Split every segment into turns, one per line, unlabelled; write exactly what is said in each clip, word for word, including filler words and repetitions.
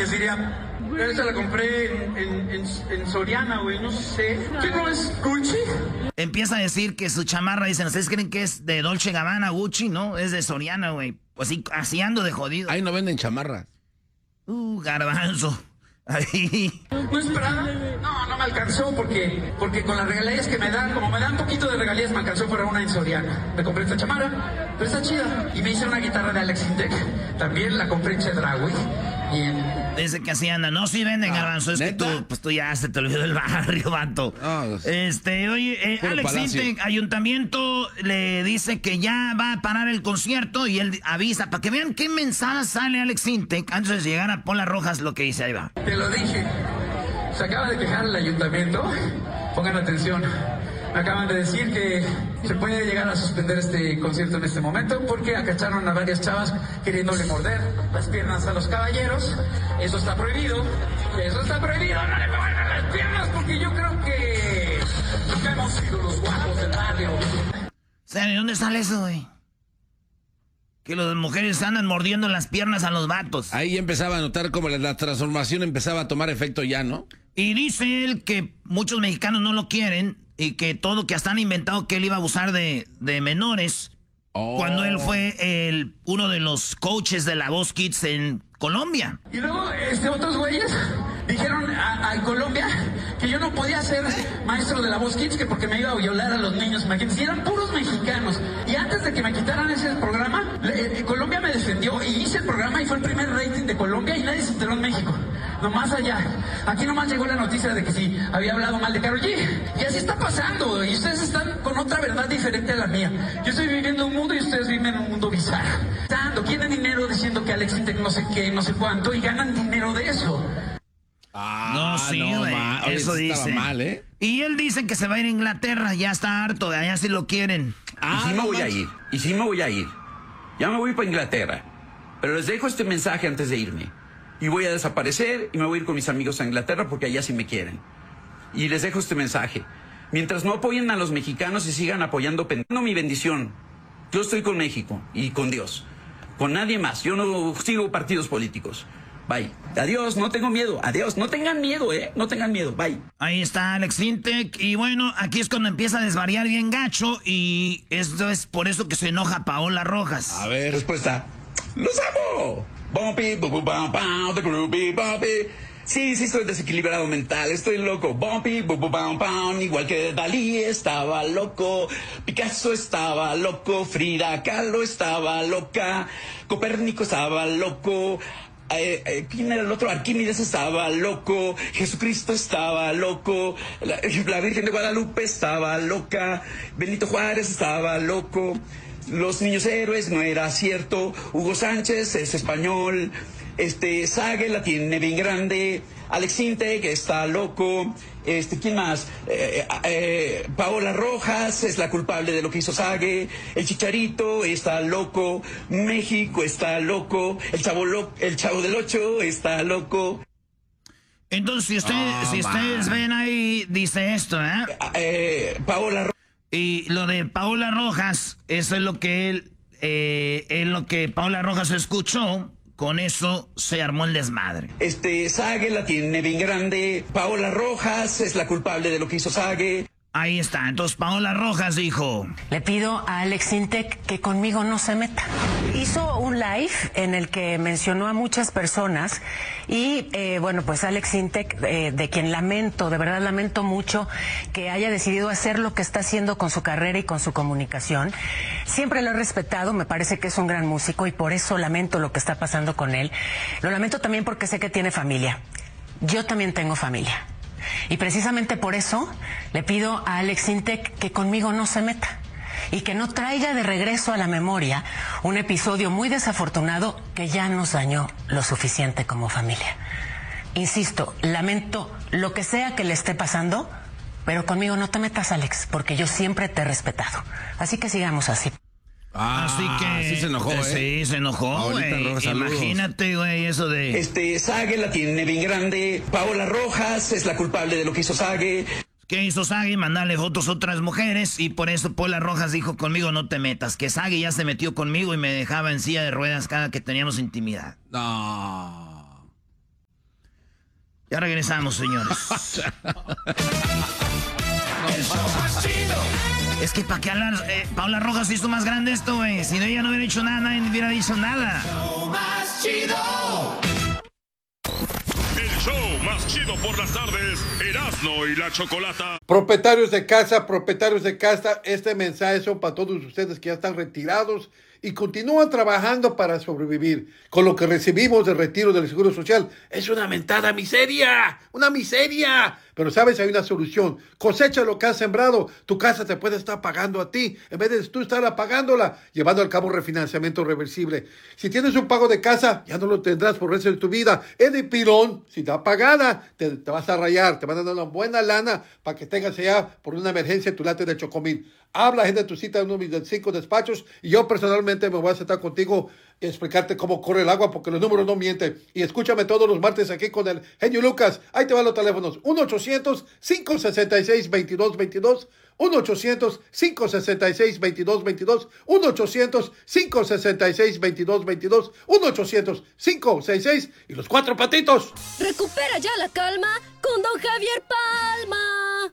les diría, esta la compré en, en, en, en Soriana, güey, no sé. ¿Qué no es Gucci?
Empieza a decir que su chamarra, dicen, ¿ustedes creen que es de Dolce Gabbana, Gucci? No, es de Soriana, güey. Pues así, así ando de jodido.
Ahí no venden chamarras.
Uh, garbanzo. Ahí.
¿No esperaba? No, no me alcanzó porque, porque con las regalías que me dan, como me dan un poquito de regalías, me alcanzó para una en Soriana. Me compré esta chamarra, pero está chida. Y me hice una guitarra de Alex Intec. También la compré en Chedraui. Y en...
Dice que así anda. No, sí venden, ah, garbanzo. Es ¿neta? Que tú, pues tú ya se te olvidó del barrio, vato. Oh, este, oye, eh, Alex Intec, ayuntamiento le dice que ya va a parar el concierto y él avisa para que vean qué mensaje sale Alex Intec antes de llegar a Pola Rojas, lo que dice. Ahí va.
Te lo dije. Se acaba de quejar el ayuntamiento. Pongan atención. Me acaban de decir que se puede llegar a suspender este concierto en este momento porque acacharon a varias chavas queriéndole morder las piernas a los caballeros. Eso está prohibido. Eso está prohibido. No le muerdan las piernas porque yo creo que hemos sido los guapos del barrio.
O sea, ¿de dónde sale eso, güey? Que las mujeres andan mordiendo las piernas a los vatos.
Ahí empezaba a notar como la, la transformación empezaba a tomar efecto ya, ¿no?
Y dice él que muchos mexicanos no lo quieren y que todo, que hasta han inventado que él iba a abusar de, de menores. Oh. Cuando él fue el, uno de los coaches de la Voz Kids en Colombia.
Y luego este, otros güeyes dijeron a, a Colombia que yo no podía ser maestro de la Voz Kids, que porque me iba a violar a los niños, imagínense. Y eran puros mexicanos. Y antes de que me quitaran ese programa, le, eh, Colombia me defendió y hice el programa y fue el primer rating de Colombia y nadie se enteró en México. Nomás allá. Aquí nomás llegó la noticia de que sí, había hablado mal de Karol G. Y así está pasando. Y ustedes están con otra verdad diferente a la mía. Yo estoy viviendo un mundo y ustedes viven en un mundo bizarro. Quieren dinero diciendo que Alex Intec no sé qué, no sé cuánto, y ganan dinero de eso.
Ah, no, sí, güey. No, eso dice.
Mal, ¿eh?
Y él dice que se va a ir a Inglaterra, ya está harto, de allá sí lo quieren.
Ah, y sí me voy a ir, y sí me voy a ir. Ya me voy para Inglaterra. Pero les dejo este mensaje antes de irme. Y voy a desaparecer y me voy a ir con mis amigos a Inglaterra porque allá sí me quieren. Y les dejo este mensaje. Mientras no apoyen a los mexicanos y sigan apoyando, no mi bendición. Yo estoy con México y con Dios. Con nadie más. Yo no sigo partidos políticos. Bye. Adiós, no tengo miedo. Adiós, no tengan miedo, ¿eh? No tengan miedo. Bye.
Ahí está Alex Intec. Y bueno, aquí es cuando empieza a desvariar bien gacho. Y esto es por eso que se enoja Paola Rojas.
A ver, respuesta. ¡Los amo! Bumpy, bu, bu, bum, bum, the groovy, bumpy. Sí, sí, estoy desequilibrado mental, estoy loco. Bumpy, bu, bu, bum, bum, igual que Dalí estaba loco, Picasso estaba loco, Frida Kahlo estaba loca, Copérnico estaba loco, eh, eh, ¿quién era el otro? Arquímedes estaba loco, Jesucristo estaba loco, la, la Virgen de Guadalupe estaba loca, Benito Juárez estaba loco, los niños héroes no era cierto, Hugo Sánchez es español, este, Sage la tiene bien grande, Alex Intec está loco, este, ¿quién más? Eh, eh, Paola Rojas es la culpable de lo que hizo Sage, el Chicharito está loco, México está loco, el chavo lo, el chavo del ocho está loco.
Entonces, si ustedes, oh, si ustedes ven ahí, dice esto, ¿eh?
eh Paola Rojas.
Y lo de Paola Rojas, eso es lo que él, eh, es lo que Paola Rojas escuchó. Con eso se armó el desmadre.
Este, Sage la tiene bien grande. Paola Rojas es la culpable de lo que hizo Sage.
Ahí está. Entonces Paola Rojas dijo:
le pido a Alex Intec que conmigo no se meta. Hizo un live en el que mencionó a muchas personas y, eh, bueno, pues Alex Intec, eh, de quien lamento, de verdad lamento mucho que haya decidido hacer lo que está haciendo con su carrera y con su comunicación. Siempre lo he respetado, me parece que es un gran músico y por eso lamento lo que está pasando con él. Lo lamento también porque sé que tiene familia. Yo también tengo familia. Y precisamente por eso le pido a Alex Intec que conmigo no se meta y que no traiga de regreso a la memoria un episodio muy desafortunado que ya nos dañó lo suficiente como familia. Insisto, lamento lo que sea que le esté pasando, pero conmigo no te metas, Alex, porque yo siempre te he respetado. Así que sigamos así.
Ah, así que
sí se enojó, ¿eh?
Sí, se enojó, güey. Imagínate, güey, eso de...
Este, Sage la tiene bien grande. Paola Rojas es la culpable de lo que hizo Sage.
¿Qué hizo Sage? Mandarle fotos a otras mujeres y por eso Paola Rojas dijo: conmigo no te metas. Que Sage ya se metió conmigo y me dejaba en silla de ruedas cada que teníamos intimidad.
No.
Ya regresamos, señores. Es que para qué hablar, eh, Paula Rojas hizo más grande esto, güey. Si no, ella no hubiera dicho nada, nadie hubiera dicho nada.
Más chido. El show más chido por las tardes, Erasmo y la Chocolata.
Propietarios de casa, propietarios de casa, este mensaje es para todos ustedes que ya están retirados y continúan trabajando para sobrevivir. Con lo que recibimos de retiro del Seguro Social es una mentada miseria, una miseria. Pero sabes, hay una solución. Cosecha lo que has sembrado. Tu casa te puede estar pagando a ti, en vez de tú estar apagándola, llevando al cabo un refinanciamiento reversible. Si tienes un pago de casa, ya no lo tendrás por el resto de tu vida. Es de pilón. Si está pagada, te, te vas a rayar. Te van a dar una buena lana para que tengas allá por una emergencia tu late de Chocomil. Habla, agenda tu cita en uno de mis cinco despachos y yo personalmente me voy a sentar contigo y explicarte cómo corre el agua porque los números no mienten. Y escúchame todos los martes aquí con el genio Lucas. Ahí te van los teléfonos. uno ochocientos, cinco sesenta y seis, veintidós veintidós. uno ochocientos, cinco sesenta y seis, veintidós veintidós. uno ochocientos, cinco sesenta y seis, veintidós veintidós. uno ochocientos, cinco sesenta y seis y los cuatro patitos.
Recupera ya la calma con Don Javier Palma.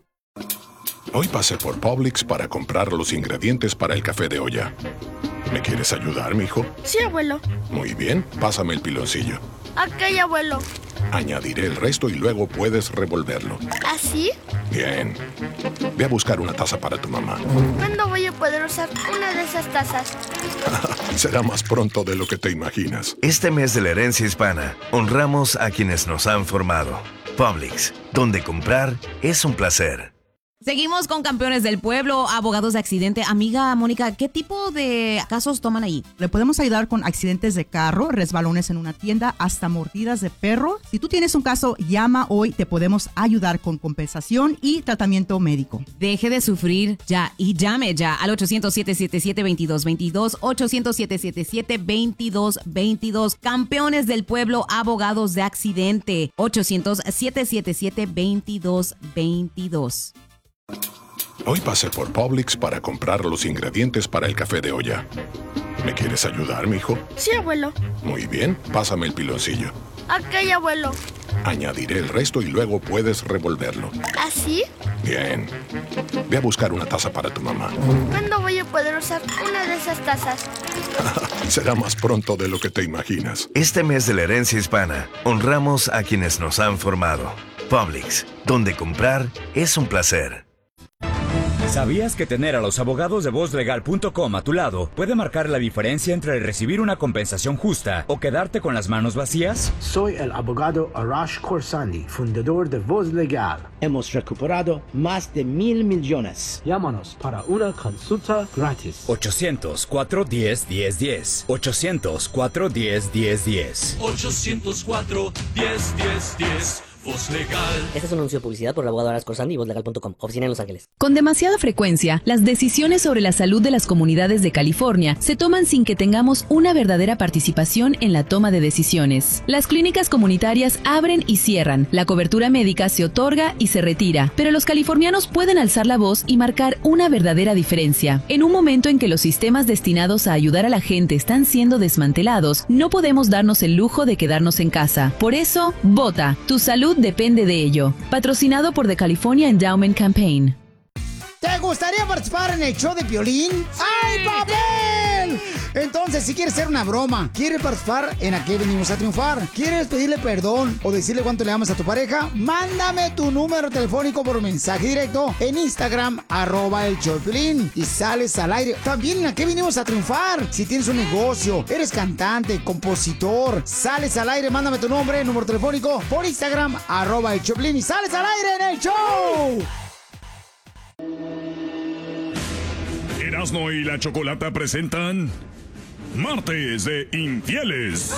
Hoy pasé por Publix para comprar los ingredientes para el café de olla. ¿Me quieres ayudar, mijo?
Sí, abuelo.
Muy bien, pásame el piloncillo.
Ok, abuelo.
Añadiré el resto y luego puedes revolverlo.
¿Así?
Bien. Ve a buscar una taza para tu mamá.
¿Cuándo voy a poder usar una de esas tazas?
Será más pronto de lo que te imaginas.
Este mes de la herencia hispana, honramos a quienes nos han formado. Publix, donde comprar es un placer.
Seguimos con Campeones del Pueblo, abogados de accidente. Amiga Mónica, ¿qué tipo de casos toman ahí?
Le podemos ayudar con accidentes de carro, resbalones en una tienda, hasta mordidas de perro. Si tú tienes un caso, llama hoy, te podemos ayudar con compensación y tratamiento médico.
Deje de sufrir ya y llame ya al ochocientos, siete siete siete, veintidós veintidós, ochocientos, siete siete siete, veintidós veintidós. Campeones del Pueblo, abogados de accidente. ochocientos, siete siete siete, veintidós veintidós.
Hoy pasé por Publix para comprar los ingredientes para el café de olla. ¿Me quieres ayudar, mijo?
Sí, abuelo.
Muy bien, pásame el piloncillo.
Ok, abuelo.
Añadiré el resto y luego puedes revolverlo.
¿Así?
Bien. Ve a buscar una taza para tu mamá.
¿Cuándo voy a poder usar una de esas tazas?
Será más pronto de lo que te imaginas.
Este mes de la herencia hispana, honramos a quienes nos han formado. Publix, donde comprar es un placer.
¿Sabías que tener a los abogados de voz legal punto com a tu lado puede marcar la diferencia entre recibir una compensación justa o quedarte con las manos vacías?
Soy el abogado Arash Khorsandi, fundador de Voz Legal. Hemos recuperado más de mil millones. Llámanos para una consulta gratis.
ochocientos, cuatro uno cero, uno cero uno cero. ochocientos, cuatro uno cero, uno cero uno cero.
ochocientos cuatro, diez, diez, diez. Voz Legal.
Este es un anuncio de publicidad por el abogado Arash Khorsandi y voz legal punto com, oficina en Los Ángeles.
Con demasiada frecuencia, las decisiones sobre la salud de las comunidades de California se toman sin que tengamos una verdadera participación en la toma de decisiones. Las clínicas comunitarias abren y cierran, la cobertura médica se otorga y se retira, pero los californianos pueden alzar la voz y marcar una verdadera diferencia. En un momento en que los sistemas destinados a ayudar a la gente están siendo desmantelados, no podemos darnos el lujo de quedarnos en casa. Por eso, vota. Tu salud depende de ello. Patrocinado por The California Endowment Campaign.
¿Te gustaría participar en el show de Piolín? ¡Sí! ¡Ay, papel! Entonces, si quieres hacer una broma, quieres participar en Aquí Venimos a Triunfar, quieres pedirle perdón o decirle cuánto le amas a tu pareja, mándame tu número telefónico por mensaje directo en Instagram, arroba el show de Piolín, y sales al aire. También en Aquí Venimos a Triunfar. Si tienes un negocio, eres cantante, compositor, sales al aire, mándame tu nombre, número telefónico por Instagram, arroba el show de Piolín, y sales al aire en el show.
Erasmo y la Chocolata presentan Martes de Infieles.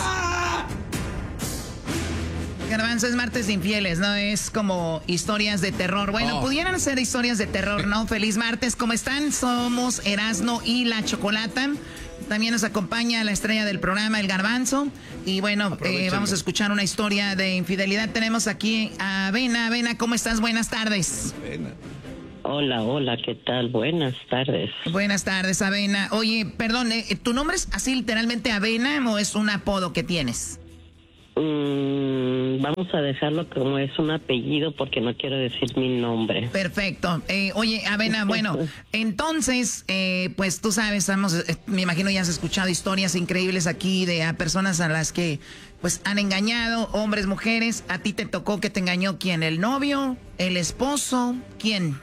Garbanzo, es martes de infieles, ¿no? Es como historias de terror. Bueno, oh. pudieran ser historias de terror, ¿no? Feliz martes, ¿cómo están? Somos Erasmo y la Chocolata. También nos acompaña la estrella del programa, el Garbanzo. Y bueno, eh, vamos a escuchar una historia de infidelidad. Tenemos aquí a Avena. Avena, ¿cómo estás? Buenas tardes.
Avena. Hola, hola, ¿qué tal? Buenas tardes.
Buenas tardes, Avena. Oye, perdón, ¿tu nombre es así literalmente Avena o es un apodo que tienes?
Mm, vamos a dejarlo como es un apellido porque no quiero decir mi nombre.
Perfecto. Eh, oye, Avena, bueno, entonces, eh, pues tú sabes, estamos, eh, me imagino ya has escuchado historias increíbles aquí de a personas a las que pues han engañado, hombres, mujeres. ¿A ti te tocó que te engañó quién? ¿El novio? ¿El esposo? ¿Quién?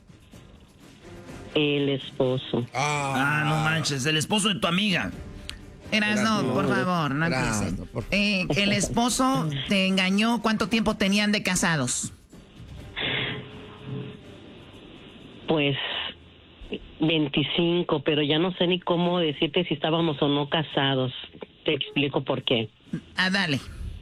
El esposo.
Ah, no manches, el esposo de tu amiga. Erasno, no, por favor, no empieces. Eh, el esposo te engañó. ¿Cuánto tiempo tenían de casados?
Pues veinticinco, pero ya no sé ni cómo decirte si estábamos o no casados. Te explico por qué.
Ah, dale.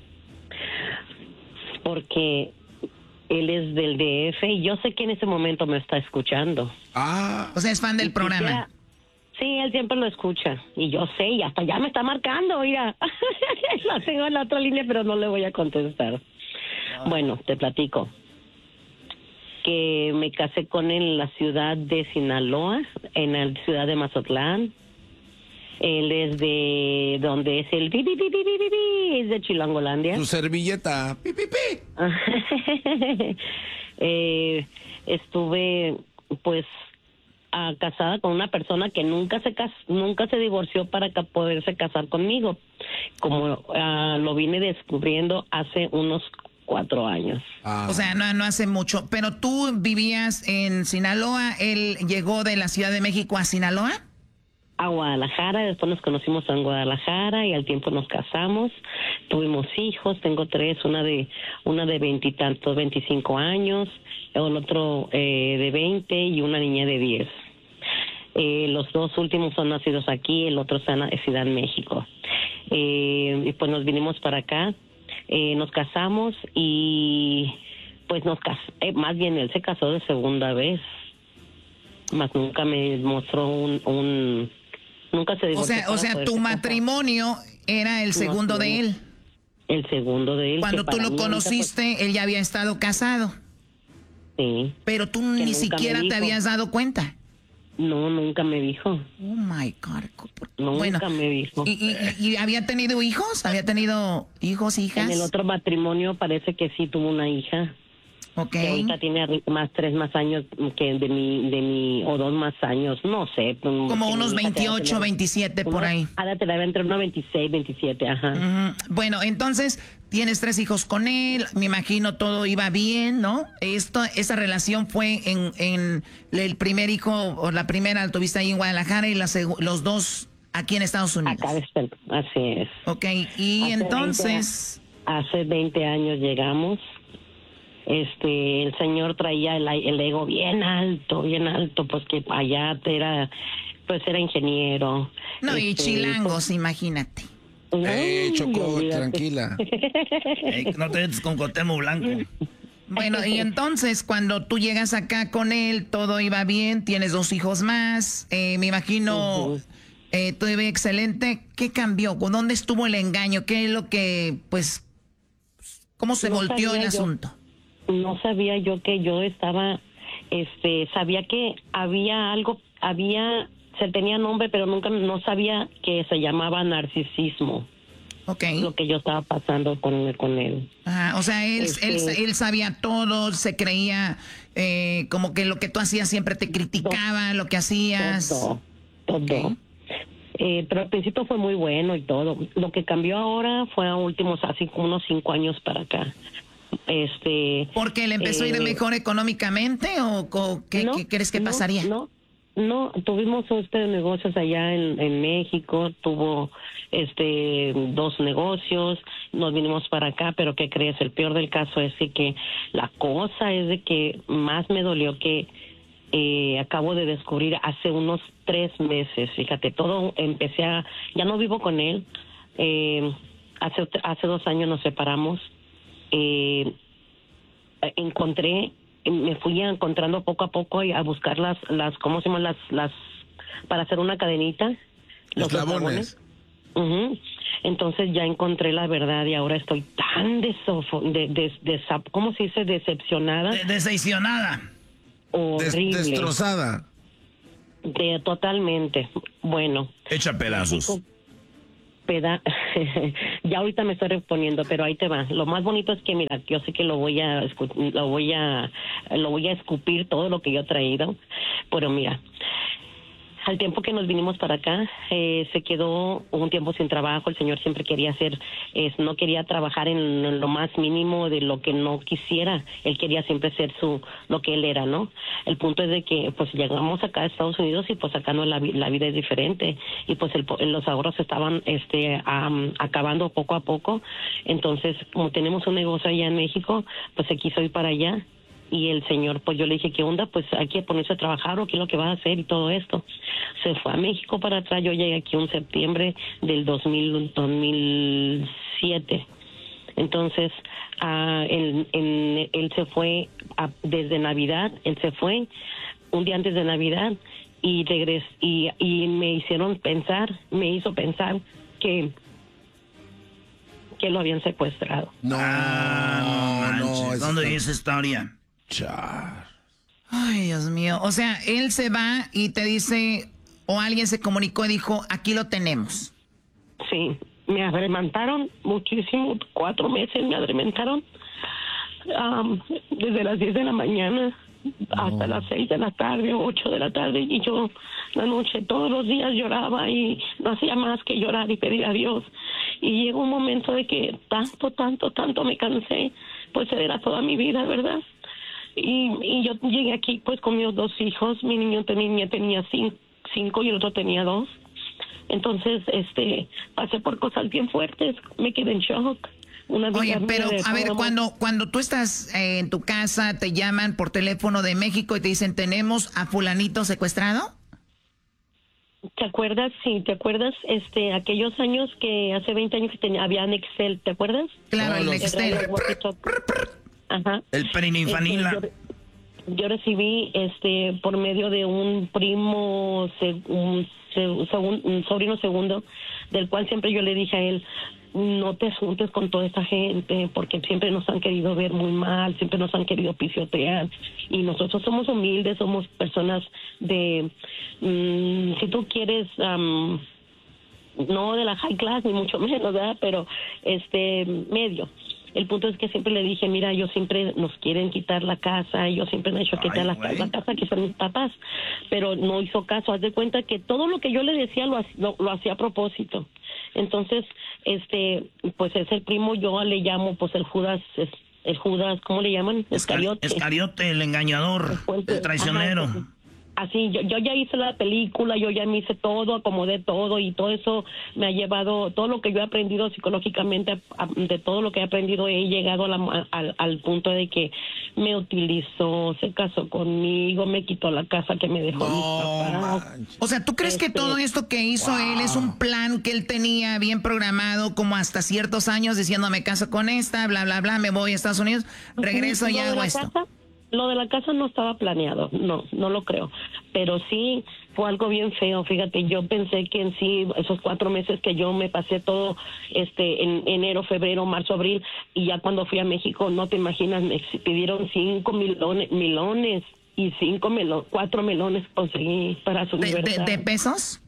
Porque él es del D F y yo sé que en ese momento me está escuchando.
Ah. O sea, es fan del programa. Quisiera...
Sí, él siempre lo escucha. Y yo sé, y hasta ya me está marcando, mira. La tengo en la otra línea, pero no le voy a contestar. Ah. Bueno, te platico. Que me casé con él en la ciudad de Sinaloa, en la ciudad de Mazatlán. Él es de... donde es el... Pi, pi, pi, pi, pi, pi, es de Chilangolandia.
Su servilleta. Pi, pi, pi.
eh, estuve, pues... a casada con una persona que nunca se cas nunca se divorció para ca poderse casar conmigo, como uh, lo vine descubriendo hace unos cuatro años.
Ah. O sea, no, no hace mucho. Pero tú vivías en Sinaloa, él llegó de la Ciudad de México a Sinaloa.
A Guadalajara, después nos conocimos en Guadalajara y al tiempo nos casamos, tuvimos hijos, tengo tres, una de una de veintitantos, veinticinco años, el otro eh, de veinte y una niña de diez. Eh, los dos últimos son nacidos aquí, el otro está en Ciudad de México. Eh, y pues nos vinimos para acá, eh, nos casamos y pues nos cas eh, más bien él se casó de segunda vez, más nunca me mostró un... un nunca se divorció.
O sea, o sea, tu matrimonio era el segundo no, de él.
El segundo de él.
Cuando tú lo conociste, fue... él ya había estado casado.
Sí.
Pero tú ni siquiera te habías dado cuenta.
No, nunca me dijo.
Oh my God.
Nunca bueno, me dijo.
¿y, y, ¿Y había tenido hijos? ¿Había tenido hijos, hijas?
En el otro matrimonio parece que sí tuvo una hija.
Ok.
Que ahorita tiene más, tres más años que de mi, de mi, o dos más años, no sé.
Como unos veintiocho, veintisiete por ahí.
Ahora te la va entre unos veintiséis, veintisiete, ajá.
Uh-huh. Bueno, entonces, tienes tres hijos con él, me imagino todo iba bien, ¿no? Esto, esa relación fue en, en el primer hijo, o la primera la tuviste ahí en Guadalajara y la los dos aquí en Estados Unidos.
Acá está, así es.
Ok, y hace
entonces... veinte, hace veinte años llegamos. Este, el señor traía el, el ego bien alto, bien alto, pues que allá era, pues era ingeniero.
No,
este,
y chilangos, pues, imagínate.
Eh, Choco, tranquila.
Ey, no te metes con Cuauhtémoc Blanco. Bueno, y entonces cuando tú llegas acá con él, todo iba bien, tienes dos hijos más, eh, me imagino, uh-huh. eh, todo iba excelente. ¿Qué cambió? ¿Dónde estuvo el engaño? ¿Qué es lo que, pues, cómo se no volteó el yo. asunto?
No sabía yo que yo estaba, este, sabía que había algo, había, se tenía nombre, pero nunca, no sabía que se llamaba narcisismo.
Okay.
Lo que yo estaba pasando con, con él.
Ah, o sea, él, este, él, él sabía todo, se creía eh, como que lo que tú hacías siempre te criticaba, todo, lo que hacías.
Todo, todo. Okay. Eh, pero al principio fue muy bueno y todo. Lo que cambió ahora fue a últimos, así como unos cinco años para acá. Este,
¿porque le empezó eh, a ir mejor económicamente o, o qué, no, qué crees que
no,
pasaría?
No, no, tuvimos este negocios allá en, en México, tuvo este dos negocios, nos vinimos para acá, pero ¿qué crees? El peor del caso es que, que la cosa es de que más me dolió que eh, acabo de descubrir hace unos tres meses, fíjate, todo empecé a, ya no vivo con él, eh, hace, hace dos años nos separamos. Eh, encontré, me fui encontrando poco a poco a buscar las, las ¿cómo se llaman? Las, las, para hacer una cadenita.
Los eslabones.
Uh-huh. Entonces ya encontré la verdad y ahora estoy tan desofo, de, de, de, ¿cómo se dice? Decepcionada.
De, decepcionada.
Horrible.
Des, destrozada.
De, totalmente. Bueno.
Hecha pedazos.
peda, ya ahorita me estoy reponiendo, pero ahí te va. Lo más bonito es que, mira, yo sé que lo voy a, lo voy a, lo voy a escupir todo lo que yo he traído, pero mira, al tiempo que nos vinimos para acá, eh, se quedó un tiempo sin trabajo. El señor siempre quería hacer, eh, no quería trabajar en, en lo más mínimo de lo que no quisiera. Él quería siempre ser su, lo que él era, ¿no? El punto es de que, pues, llegamos acá a Estados Unidos y, pues, acá no la, la vida es diferente. Y, pues, el, los ahorros estaban, este, um, acabando poco a poco. Entonces, como tenemos un negocio allá en México, pues, se quiso ir para allá. Y el señor, pues yo le dije, ¿qué onda? Pues hay que ponerse a trabajar o qué es lo que va a hacer y todo esto. Se fue a México para atrás. Yo llegué aquí en septiembre del dos mil, dos mil siete. Entonces, uh, él, él, él se fue a, desde Navidad, él se fue un día antes de Navidad y regresó y, y me hicieron pensar, me hizo pensar que que lo habían secuestrado.
No, ah, no, no. ¿Dónde es esa historia?
Char.
Ay, Dios mío. O sea, él se va y te dice, o alguien se comunicó y dijo, aquí lo tenemos.
Sí, me adremantaron muchísimo, cuatro meses me adremantaron, um, desde las diez de la mañana hasta no. las seis de la tarde, ocho de la tarde, y yo la noche todos los días lloraba y no hacía más que llorar y pedir a Dios. Y llegó un momento de que tanto, tanto, tanto me cansé, pues era toda mi vida, ¿verdad? Y, y yo llegué aquí pues con mis dos hijos, mi niño tenía, tenía cinco, cinco y el otro tenía dos. Entonces, este, pasé por cosas bien fuertes, me quedé en shock. Una
Oye, pero a ver, cuando, cuando tú estás eh, en tu casa, te llaman por teléfono de México y te dicen, ¿tenemos a fulanito secuestrado?
¿Te acuerdas? Sí, ¿te acuerdas? Este, aquellos años que hace veinte años que tenía, había Nextel, ¿te acuerdas?
Claro, el Nextel.
Ajá.
El perininfanila.
Este, yo, yo recibí, este, por medio de un primo, se, un, se, un, un sobrino segundo, del cual siempre yo le dije a él, no te juntes con toda esta gente, porque siempre nos han querido ver muy mal, siempre nos han querido pisotear, y nosotros somos humildes, somos personas de, mmm, si tú quieres, um, no de la high class, ni mucho menos, ¿verdad? Pero, este, medio. El punto es que siempre le dije, mira, yo siempre nos quieren quitar la casa, yo siempre me he hecho quitar la, la casa que son mis papás, pero no hizo caso. Haz de cuenta que todo lo que yo le decía lo, lo, lo hacía a propósito. Entonces, este, pues es el primo, yo le llamo, pues el Judas, el Judas, ¿cómo le llaman?
Escariote. Escariote, el engañador, el, el traicionero.
Ajá. Así, yo, yo ya hice la película, yo ya me hice todo, acomodé todo y todo eso me ha llevado, todo lo que yo he aprendido psicológicamente, de todo lo que he aprendido, he llegado a la, al, al punto de que me utilizó, se casó conmigo, me quitó la casa que me dejó
no,
mis papás.
Manches. O sea, ¿tú crees este, que todo esto que hizo wow. él es un plan que él tenía bien programado, como hasta ciertos años, diciendo me caso con esta, bla, bla, bla, me voy a Estados Unidos, regreso y hago esto?
Casa, lo de la casa no estaba planeado, no, no lo creo, pero sí fue algo bien feo. Fíjate, yo pensé que en sí, esos cuatro meses que yo me pasé todo, este, en enero, febrero, marzo, abril, y ya cuando fui a México, no te imaginas, me pidieron cinco milones, milones y cinco melones, cuatro melones conseguí para su
¿De,
libertad.
De, de pesos?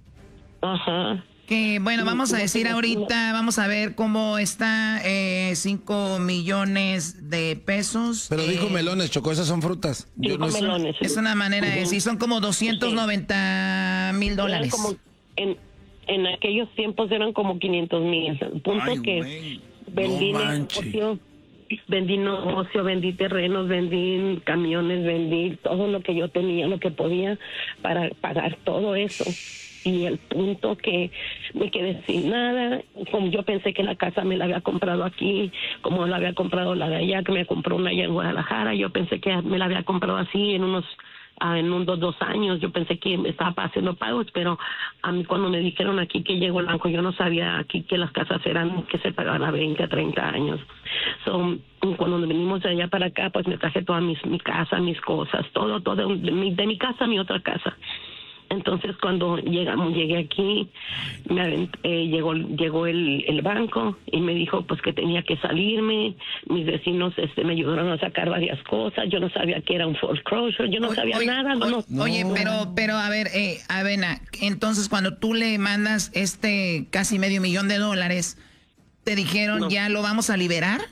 Ajá.
Que bueno, vamos a decir ahorita, vamos a ver cómo está, eh, cinco millones de pesos.
Pero
eh,
dijo melones, Choco, esas son frutas.
Yo no sé. Melones.
Es una manera de decir, son como doscientos noventa mil dólares.
Como en, en aquellos tiempos eran como quinientos mil. Punto Ay, que wey. vendí no negocio, vendí negocio, vendí terrenos, vendí camiones, vendí todo lo que yo tenía, lo que podía para pagar todo eso. Y el punto que me quedé sin nada, como yo pensé que la casa me la había comprado aquí, como la había comprado la de allá, que me compró una allá en Guadalajara, yo pensé que me la había comprado así en unos, uh, en unos dos años, yo pensé que me estaba haciendo pagos, pero a mí cuando me dijeron aquí que llegó el banco, yo no sabía aquí que las casas eran, que se pagaban a veinte, a treinta años. So, cuando venimos de allá para acá, pues me traje toda mis, mi casa, mis cosas, todo, todo, de mi, de mi casa a mi otra casa. Entonces cuando llegamos, llegué aquí, me avent, eh, llegó llegó el, el banco y me dijo pues que tenía que salirme. Mis vecinos este me ayudaron a sacar varias cosas. Yo no sabía que era un foreclosure, yo no oye, sabía
oye,
nada.
Oye,
no, no.
oye, pero pero a ver, eh, Avena, entonces cuando tú le mandas este casi medio millón de dólares, ¿te dijeron no. ya lo vamos a liberar?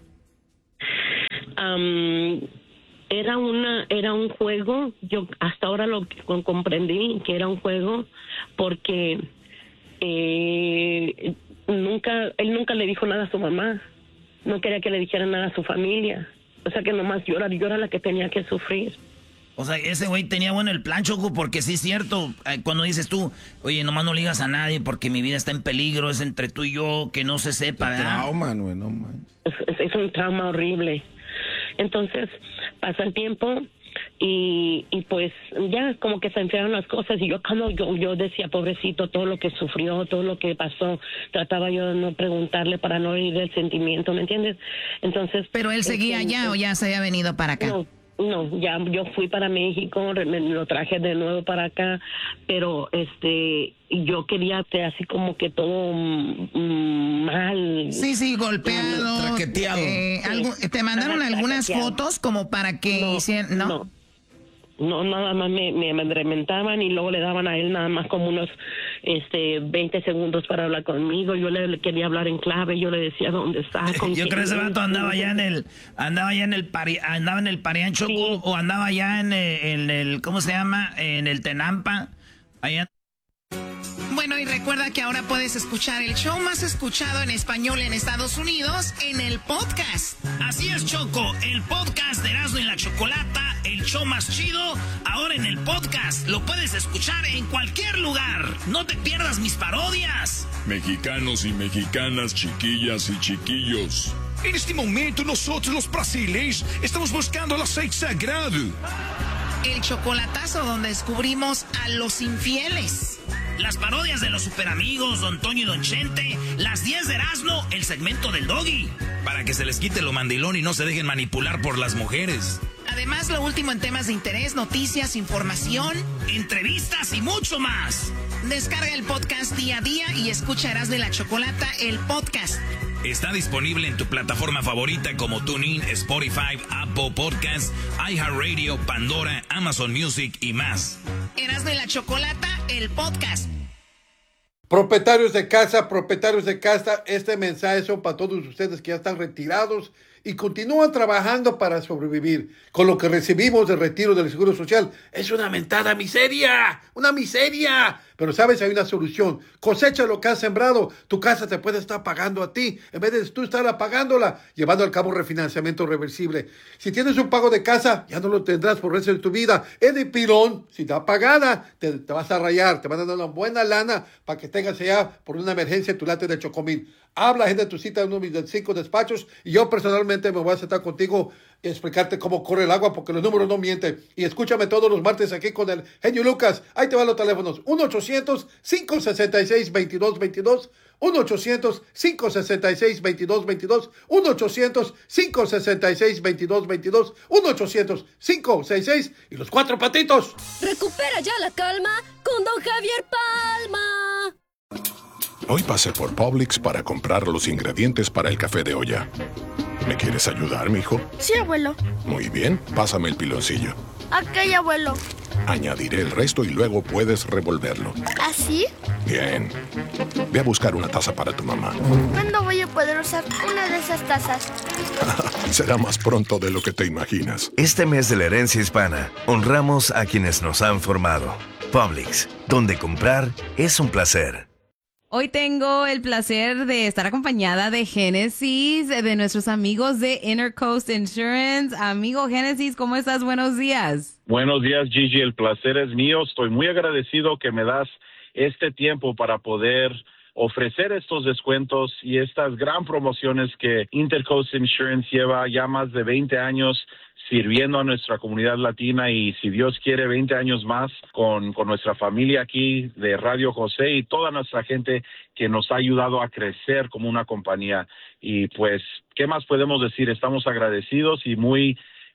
Um, Era una, era un juego. Yo hasta ahora lo comprendí que era un juego porque eh, nunca, él nunca le dijo nada a su mamá, no quería que le dijera nada a su familia, o sea que nomás yo era, yo era la que tenía que sufrir.
O sea, ese güey tenía bueno el plan, Choco, porque sí es cierto, cuando dices tú, oye, nomás no le digas a nadie porque mi vida está en peligro, es entre tú y yo, que no se sepa, ¿verdad?
Trauma, no, no man.
Es, es, es un trauma horrible. Entonces pasa el tiempo y, y pues ya como que se enfriaron las cosas y yo cuando yo, yo decía pobrecito todo lo que sufrió, todo lo que pasó, trataba yo de no preguntarle para no herir el sentimiento, ¿me entiendes? Entonces.
¿Pero él seguía allá eh, o ya se había venido para acá?
No. No, ya yo fui para México, me lo traje de nuevo para acá, pero este yo quería así como que todo mm, mal.
Sí, sí, golpeado,
traqueteado.
Eh,
sí.
algo, ¿te mandaron
Ajá,
algunas
traqueteado.
fotos como para que
no,
hicieran, no?
No, no nada más me, me amedrentaban y luego le daban a él nada más como unos este veinte segundos para hablar conmigo. Yo le, le quería hablar en clave, yo le decía dónde está. Con
yo creo que ese vato andaba allá en el, andaba allá en el pari, andaba en el Pariancho sí. o andaba allá en el, en el, ¿cómo se llama? En el Tenampa, allá. Bueno, y recuerda que ahora puedes escuchar el show más escuchado en español en Estados Unidos en el podcast. Así es, Choco, el podcast de Erasmo y la Chocolata, el show más chido, ahora en el podcast. Lo puedes escuchar en cualquier lugar. No te pierdas mis parodias.
Mexicanos y mexicanas, chiquillas y chiquillos.
En este momento nosotros los brasileños estamos buscando el aceite sagrado.
El chocolatazo donde descubrimos a los infieles. Las parodias de los superamigos, Don Toño y Don Chente, las diez de Erasmo, el segmento del Doggy.
Para que se les quite lo mandilón y no se dejen manipular por las mujeres.
Además, lo último en temas de interés, noticias, información, entrevistas y mucho más. Descarga el podcast día a día y escucha Erasmo y la Chocolata, el podcast.
Está disponible en tu plataforma favorita como TuneIn, Spotify, Apple Podcasts, iHeartRadio, Pandora, Amazon Music y más.
Erasmo y la Chocolata, el podcast.
Propietarios de casa, propietarios de casa, este mensaje son para todos ustedes que ya están retirados y continúan trabajando para sobrevivir. Con lo que recibimos de retiro del Seguro Social es una mentada miseria, una miseria. Pero sabes, hay una solución. Cosecha lo que has sembrado. Tu casa te puede estar pagando a ti en vez de tú estar apagándola, llevando al cabo un refinanciamiento reversible. Si tienes un pago de casa, ya no lo tendrás por el resto de tu vida. Es de pilón. Si está pagada, te, te vas a rayar. Te van a dar una buena lana para que tengas allá por una emergencia tu late de Chocomil. Habla, agenda tu cita en uno de mis cinco despachos y yo personalmente me voy a sentar contigo y explicarte cómo corre el agua porque los números no mienten. Y escúchame todos los martes aquí con el genio Lucas. Ahí te van los teléfonos. uno ochocientos, cinco sesenta y seis, veintidós veintidós. uno ochocientos, cinco sesenta y seis, veintidós veintidós. uno ochocientos, cinco sesenta y seis, veintidós veintidós. uno ochocientos, cinco sesenta y seis y los cuatro patitos.
Recupera ya la calma con Don Javier Palma.
Hoy pasé por Publix para comprar los ingredientes para el café de olla. ¿Me quieres ayudar, mijo?
Sí, abuelo.
Muy bien, pásame el piloncillo.
Ok, abuelo.
Añadiré el resto y luego puedes revolverlo.
¿Así?
Bien. Ve a buscar una taza para tu mamá.
¿Cuándo voy a poder usar una de esas tazas?
Será más pronto de lo que te imaginas.
Este mes de la herencia hispana, honramos a quienes nos han formado. Publix, donde comprar es un placer.
Hoy tengo el placer de estar acompañada de Génesis, de nuestros amigos de Intercoast Insurance. Amigo Génesis, ¿cómo estás? Buenos días.
Buenos días, Gigi. El placer es mío. Estoy muy agradecido que me das este tiempo para poder ofrecer estos descuentos y estas gran promociones que Intercoast Insurance lleva ya más de veinte años sirviendo a nuestra comunidad latina y si Dios quiere veinte años más con, con nuestra familia aquí de Radio José y toda nuestra gente que nos ha ayudado a crecer como una compañía. Y pues, ¿qué más podemos decir? Estamos agradecidos y muy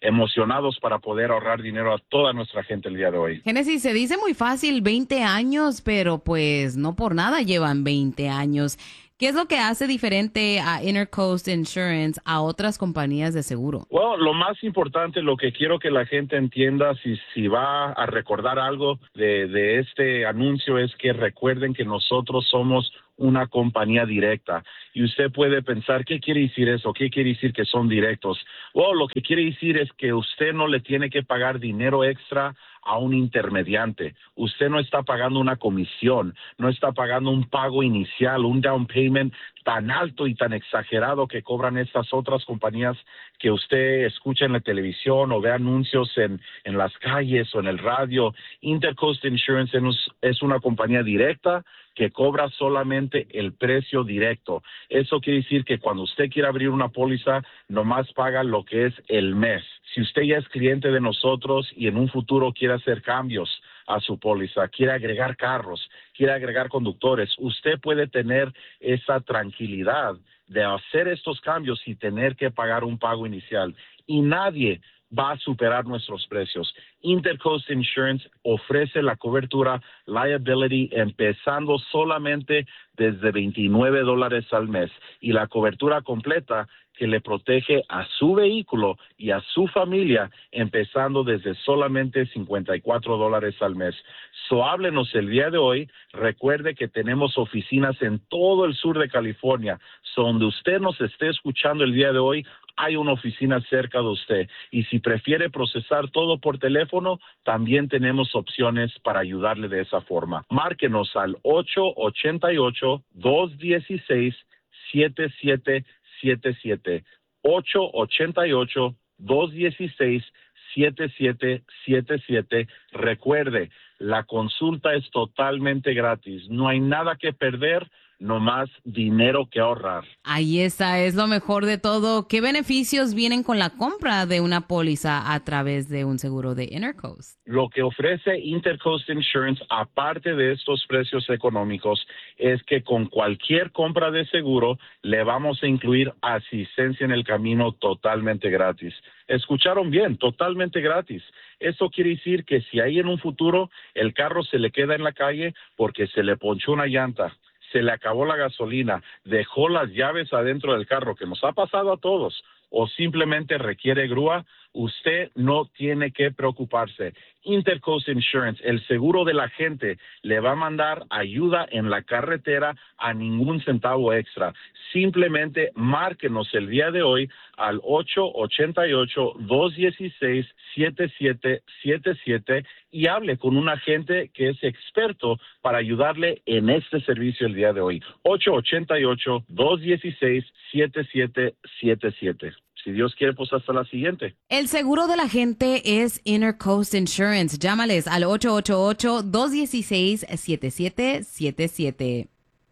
emocionados para poder ahorrar dinero a toda nuestra gente el día de hoy.
Génesis, se dice muy fácil, veinte años, pero pues no por nada llevan veinte años. ¿Qué es lo que hace diferente a Intercoast Insurance a otras compañías de seguro?
Bueno, lo más importante, lo que quiero que la gente entienda, si, si va a recordar algo de, de este anuncio, es que recuerden que nosotros somos una compañía directa. Y usted puede pensar, ¿qué quiere decir eso? ¿Qué quiere decir que son directos? Bueno, lo que quiere decir es que usted no le tiene que pagar dinero extra a un intermediante. Usted no está pagando una comisión, no está pagando un pago inicial, un down payment tan alto y tan exagerado que cobran estas otras compañías que usted escucha en la televisión o ve anuncios en, en las calles o en el radio. Intercoast Insurance es, es una compañía directa que cobra solamente el precio directo. Eso quiere decir que cuando usted quiere abrir una póliza, nomás paga lo que es el mes. Si usted ya es cliente de nosotros y en un futuro quiere hacer cambios a su póliza, quiere agregar carros, quiere agregar conductores, usted puede tener esa tranquilidad de hacer estos cambios y tener que pagar un pago inicial. Y nadie va a superar nuestros precios. Intercoast Insurance ofrece la cobertura liability empezando solamente desde veintinueve dólares al mes y la cobertura completa que le protege a su vehículo y a su familia empezando desde solamente cincuenta y cuatro dólares al mes. So, háblenos el día de hoy. Recuerde que tenemos oficinas en todo el sur de California. So, donde usted nos esté escuchando el día de hoy, hay una oficina cerca de usted. Y si prefiere procesar todo por teléfono, también tenemos opciones para ayudarle de esa forma. Márquenos al ocho ocho ocho, dos uno seis, siete siete siete siete. ocho ocho ocho, dos uno seis, siete siete siete siete. Recuerde, la consulta es totalmente gratis. No hay nada que perder, nomás dinero que ahorrar.
Ahí está, es lo mejor de todo. ¿Qué beneficios vienen con la compra de una póliza a través de un seguro de Intercoast?
Lo que ofrece Intercoast Insurance, aparte de estos precios económicos, es que con cualquier compra de seguro le vamos a incluir asistencia en el camino totalmente gratis. Escucharon bien, totalmente gratis. Eso quiere decir que si ahí en un futuro el carro se le queda en la calle porque se le ponchó una llanta, se le acabó la gasolina, dejó las llaves adentro del carro, que nos ha pasado a todos, o simplemente requiere grúa, usted no tiene que preocuparse. Intercoast Insurance, el seguro de la gente, le va a mandar ayuda en la carretera a ningún centavo extra. Simplemente márquenos el día de hoy al ocho ocho ocho, dos uno seis, siete siete siete siete y hable con un agente que es experto para ayudarle en este servicio el día de hoy. ocho ocho ocho, dos uno seis, siete siete siete siete. Si Dios quiere, pues hasta la siguiente.
El seguro de la gente es Intercoast Insurance. Llámales al ocho ocho ocho, dos uno seis, siete siete siete siete.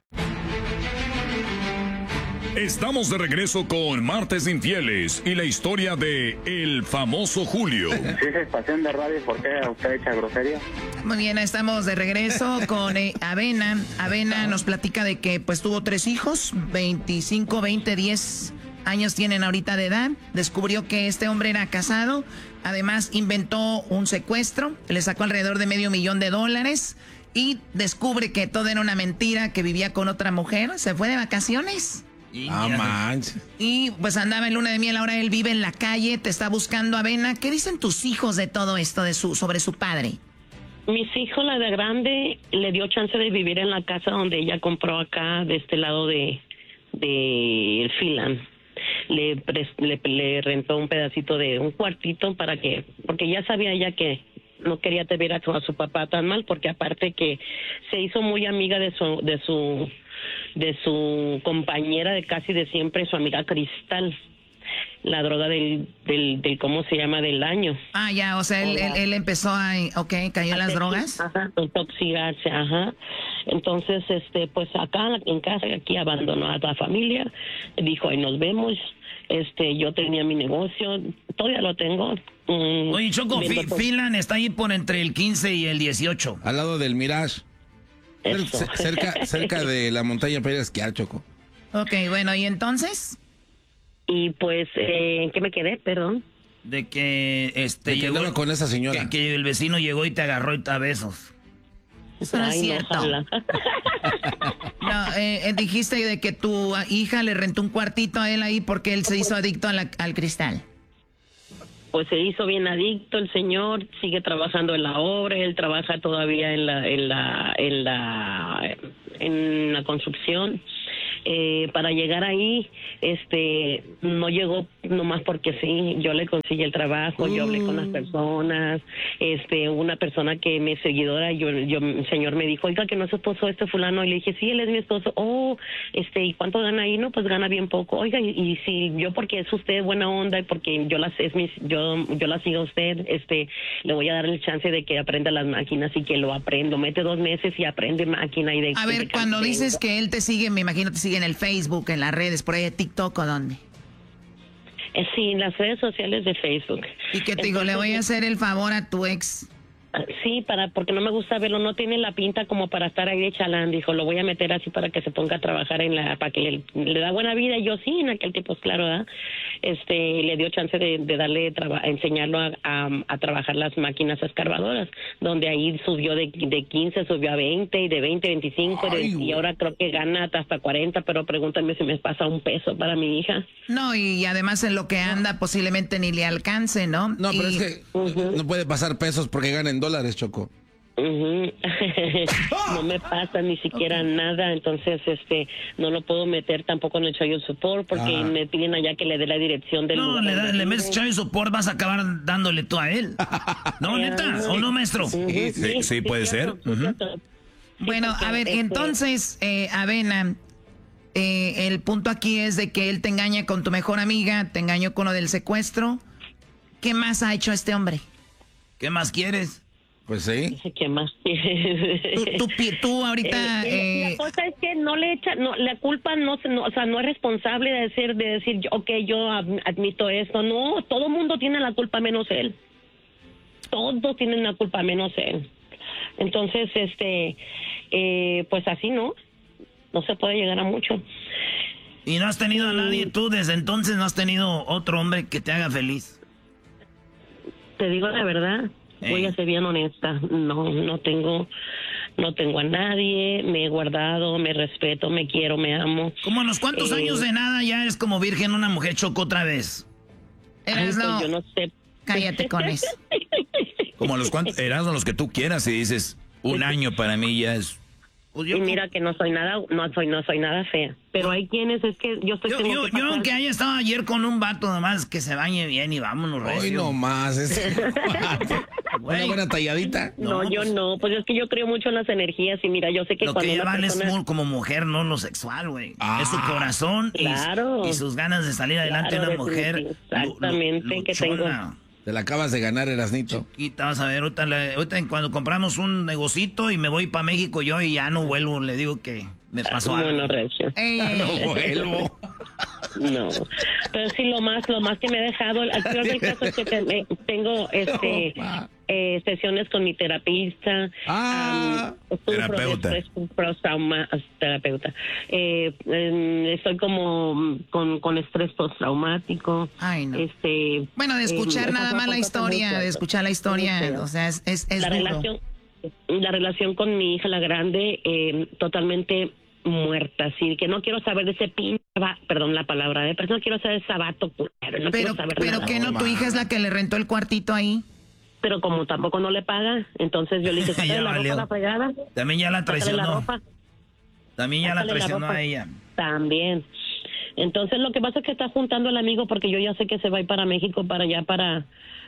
Estamos de regreso con Martes Infieles y la historia de El Famoso Julio.
Si es estación de radio, ¿por qué usted echa grosería?
Muy bien, estamos de regreso con eh, Avena. Avena nos platica de que pues tuvo tres hijos, veinticinco, veinte, diez años tienen ahorita de edad. Descubrió que este hombre era casado. Además, inventó un secuestro. Le sacó alrededor de medio millón de dólares. Y descubre que todo era una mentira, que vivía con otra mujer. Se fue de vacaciones. Y,
ah, manches.
Y pues andaba en luna de miel. Ahora él vive en la calle. Te está buscando, Avena. ¿Qué dicen tus hijos de todo esto, de su, sobre su padre?
Mis hijos, la de grande, le dio chance de vivir en la casa donde ella compró acá, de este lado de, de el Filan. Le, le, le rentó un pedacito de un cuartito para que, porque ya sabía ella que no quería tener a su, a su papá tan mal, porque aparte que se hizo muy amiga de su, de su, de su compañera de casi de siempre, su amiga Cristal, la droga del, del, del ¿cómo se llama? Del año.
Ah, ya, o sea, él, él, él empezó a, ok, cayó en las drogas.
Ajá, intoxicarse, ajá. Entonces, este, pues acá en casa, aquí abandonó a la familia, dijo, ahí nos vemos. Este, yo tenía mi negocio, todavía lo tengo. Mm,
Oye, Choco, Fi, Filan está ahí por entre el quince y el dieciocho.
Al lado del Mirage. C cerca, cerca de la montaña para ir a esquiar, Choco.
Ok, bueno, ¿y entonces?
Y pues, eh, ¿en qué me quedé? Perdón.
De que este
de que
llegó
con esa señora.
Que, que el vecino llegó y te agarró y te a besos. Eso no es cierto. No, no eh, eh, dijiste de que tu hija le rentó un cuartito a él ahí porque él se hizo adicto a la, al cristal.
Pues se hizo bien adicto el señor, sigue trabajando en la obra, él trabaja todavía en la en la en la en la construcción. Eh, para llegar ahí, este, no llegó nomás porque sí, yo le conseguí el trabajo, mm. yo hablé con las personas, este, una persona que me es seguidora, yo, yo, el señor me dijo, oiga, que no es su esposo este fulano, y le dije, sí, él es mi esposo. Oh, este, ¿y cuánto gana ahí? No, pues gana bien poco. Oiga, y, y si yo, porque es usted buena onda y porque yo las es mis, yo, yo la sigo a usted, este, le voy a dar el chance de que aprenda las máquinas y que lo aprendo, mete dos meses y aprende máquina y de.
A ver,
de
cuando dices que él te sigue, me imagino te sigue en el Facebook, en las redes, por ahí de TikTok o dónde.
Eh, sí, en las redes sociales de Facebook.
¿Y qué te digo? Le voy a hacer el favor a tu ex.
Sí, para porque no me gusta verlo, no tiene la pinta como para estar ahí de chalán, dijo, lo voy a meter así para que se ponga a trabajar en la, para que le, le da buena vida, y yo sí, en aquel tiempo, claro, ¿verdad? Este, le dio chance de, de darle, traba, enseñarlo a, a, a trabajar las máquinas escarbadoras, donde ahí subió de, de quince, subió a veinte, y de veinte, veinticinco, Ay, de, y ahora creo que gana hasta cuarenta, pero pregúntame si me pasa un peso para mi hija.
No, y además en lo que anda posiblemente ni le alcance, ¿no?
No,
y...
pero es que uh-huh. no puede pasar pesos porque gana en dólares, Choco.
Uh-huh. No me pasa ni siquiera okay. nada, entonces este no lo puedo meter tampoco en el child support porque ah. me piden allá que le dé la dirección del
no,
lugar.
le, da, le metes child support, vas a acabar dándole tú a él. ¿No, neta? ¿O no, maestro?
Sí, sí, sí, sí puede ser. Uh-huh.
Bueno, a ver, entonces, eh, Avena, eh, el punto aquí es de que él te engaña con tu mejor amiga, te engañó con lo del secuestro. ¿Qué más ha hecho este hombre? ¿Qué más quieres?
Pues sí.
¿Qué más quieres?
Tú, tú, tú ahorita...
Eh, eh, la cosa es que no le echa... No, la culpa no, no... O sea, no es responsable de decir, de decir, ok, yo admito esto. No, todo el mundo tiene la culpa menos él. Todos tienen la culpa menos él. Entonces, este... Eh, pues así, ¿no? No se puede llegar a mucho.
¿Y no has tenido a nadie tú desde entonces? ¿No has tenido otro hombre que te haga feliz?
Te digo la verdad... Voy a ser bien honesta, no, no tengo, no tengo a nadie, me he guardado, me respeto, me quiero, me amo.
¿Cómo a los cuántos eh, años de nada ya eres como virgen una mujer Choco otra vez?
Eras no. Pues yo no sé.
Cállate con eso.
Como a los cuantos, eras los que tú quieras y dices, un año para mí ya es...
Pues yo, y mira que no soy nada, no soy, no soy nada fea. Pero hay quienes, es que yo estoy...
Yo, yo, que yo aunque haya estado ayer con un vato nomás, que se bañe bien y vámonos, recio.
Hoy nomás, es... Una buena talladita.
No, no yo pues, no, pues es que yo creo mucho en las energías y mira, yo sé que
lo
cuando
que ella vale
persona...
es como mujer, no lo sexual, güey. Ah, es su corazón
claro,
y, y sus ganas de salir adelante
claro,
de una mujer.
Exactamente, lo, lo, que tengo...
Te la acabas de ganar, Erasnito.
Chiquita, vas a ver, ahorita, le, ahorita cuando compramos un negocito y me voy para México yo y ya no vuelvo, le digo que me pasó algo.
No, no, Recio.
Ya
no vuelvo.
No, pero sí lo más, lo más que me ha dejado, al peor del caso es que te, tengo este no, eh, sesiones con mi terapista,
ah, um, terapeuta,
de estrés, trauma, terapeuta, eh, eh, estoy como con, con estrés postraumático.
Ay, no.
Este,
bueno, de escuchar eh, nada más la historia, de escuchar la historia, o sea, es, es, es
la
duro.
relación, la relación con mi hija la grande, eh, totalmente muerta, así que no quiero saber de ese pinche, perdón la palabra, ¿eh? pero no quiero saber de ese vato, no
pero
quiero saber
pero
nada.
que no, tu hija es la que le rentó el cuartito ahí.
Pero como tampoco no le paga, entonces yo le dije, sácale la ropa, la fregada.
También ya la traicionó.
La
También ya sácale la traicionó
la
a ella.
También. Entonces lo que pasa es que está juntando al amigo porque yo ya sé que se va a ir para México, para allá, para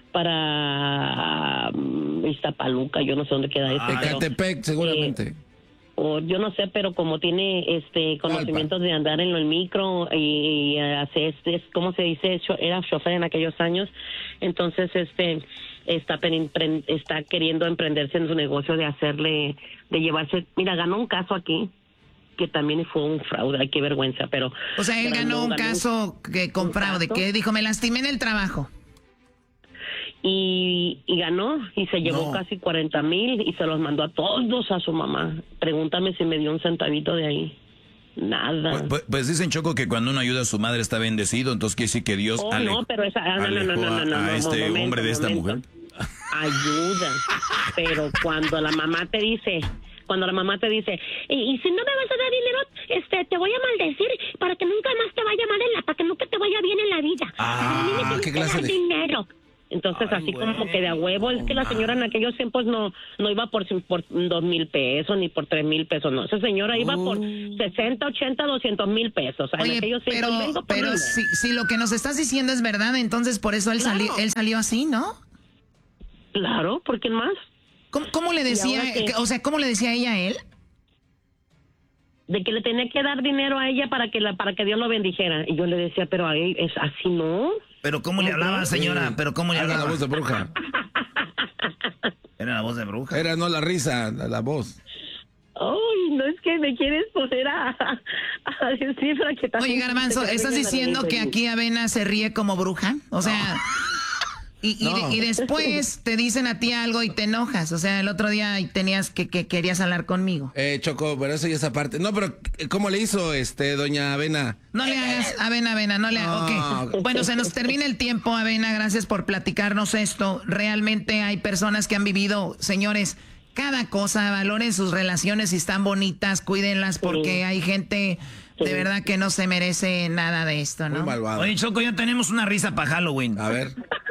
para um, Iztapaluca, yo no sé dónde queda eso.
Ah, Ecatepec, seguramente.
Eh, o yo no sé, pero como tiene este conocimientos de andar en el micro y, y hace este, ¿cómo se dice? Era chofer en aquellos años, entonces este está está queriendo emprenderse en su negocio de hacerle, de llevarse, mira, ganó un caso aquí que también fue un fraude, ay, qué vergüenza, pero...
O sea, él ganó un ganó caso un, que con fraude, que dijo, me lastimé en el trabajo.
Y, y ganó y se llevó no. casi cuarenta mil y se los mandó a todos a su mamá. Pregúntame si me dio un centavito de ahí. Nada.
Pues, pues, pues dicen, Choco, que cuando uno ayuda a su madre está bendecido, entonces quiere decir que Dios
oh,
ale-
no, pero esa, no, no, no, no, no, no,
a, a
no,
este
momento,
hombre de esta
momento.
mujer.
Ayuda, pero cuando la mamá te dice, cuando la mamá te dice, y, y si no me vas a dar dinero, este, te voy a maldecir para que nunca más te vaya mal en la, para que nunca te vaya bien en la vida.
Ah,
a mí me tienes
¿qué
que
clase
dar
de-
dinero. Entonces,
Ay,
así
güey.
como que de a huevo, es que la señora en aquellos tiempos no no iba por, por dos mil pesos ni por tres mil pesos, no. Esa señora iba por sesenta, ochenta, doscientos mil pesos. O sea, en
Oye,
aquellos tiempos,
pero,
vengo por
pero
dinero.
si, si lo que nos estás diciendo es verdad, entonces por eso él,
Claro.
salió, él salió así, ¿no?
Claro, ¿por qué más?
¿Cómo, cómo le
¿Y
decía,
ahora qué?
o sea, cómo le decía ella a él?
De que le tenía que dar dinero a ella para que la para que Dios lo bendijera. Y yo le decía, pero a él es así, ¿no?
Pero ¿cómo le hablaba, señora?
Sí.
Pero ¿cómo le
Era
hablaba?
la voz de bruja.
Era la voz de bruja.
Era no la risa, la, la voz.
Ay, no es que me quieres poner a, a decir para que
Oye, Garbanzo, ¿estás diciendo que aquí Avena se ríe como bruja? O sea, y, y,
No.
y después te dicen a ti algo y te enojas. O sea, el otro día tenías que, que querías hablar conmigo.
Eh, Choco, pero eso ya es aparte. No, pero ¿cómo le hizo este doña Avena?
No le hagas, Avena, Avena, no le hagas.
No.
Ok. Bueno, se nos termina el tiempo, Avena. Gracias por platicarnos esto. Realmente hay personas que han vivido, señores, cada cosa. Valoren sus relaciones si están bonitas, cuídenlas, porque
Sí.
hay gente de
Sí.
verdad que no se merece nada de esto, ¿no?
Muy malvado.
Oye, Choco, ya tenemos una risa para Halloween.
A ver.